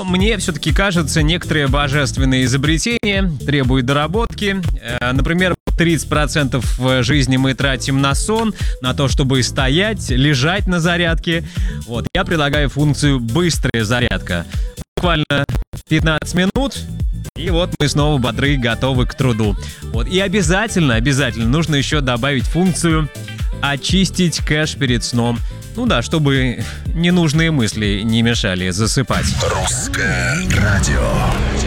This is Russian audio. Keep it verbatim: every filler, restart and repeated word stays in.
Но мне все-таки кажется, некоторые божественные изобретения требуют доработки. Например, тридцать процентов жизни мы тратим на сон, на то, чтобы стоять, лежать на зарядке. Вот, я предлагаю функцию «быстрая зарядка». Буквально пятнадцать минут, и вот мы снова бодры, готовы к труду. Вот, и обязательно, обязательно нужно еще добавить функцию «очистить кэш перед сном». Ну да, чтобы ненужные мысли не мешали засыпать. Русское радио.